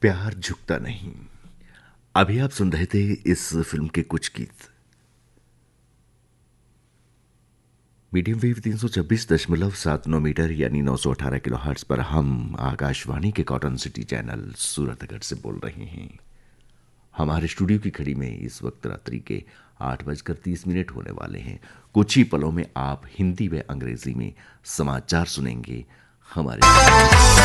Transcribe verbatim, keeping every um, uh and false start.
प्यार झुकता नहीं। अभी आप सुन रहे थे इस फिल्म के कुछ गीत। मीडियम वेव तीन सौ छब्बीस दशमलव सात नौ मीटर यानी नौ सौ अठारह किलो हर्ट्ज पर हम आकाशवाणी के कॉटन सिटी चैनल सूरतगढ़ से बोल रहे हैं। हमारे स्टूडियो की घड़ी में इस वक्त रात्रि के आठ बजकर तीस मिनट होने वाले हैं। कुछ ही पलों में आप हिंदी व अंग्रेजी में समाचार सुनेंगे हमारे